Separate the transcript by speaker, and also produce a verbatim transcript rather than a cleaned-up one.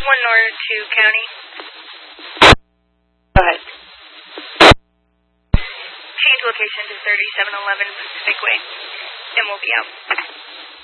Speaker 1: one North two County.
Speaker 2: Go ahead.
Speaker 1: Change location to thirty-seven eleven Pacific Way, and we'll be out.